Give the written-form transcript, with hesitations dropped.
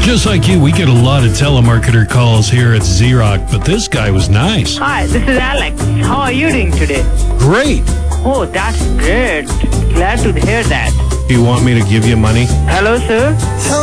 just like you, we get a lot of telemarketer calls here at Z-Rock, but this guy was nice. Hi, this is Alex. How are you doing today? Great. Oh, that's great. Glad to hear that. Do you want me to give you money? Hello, sir.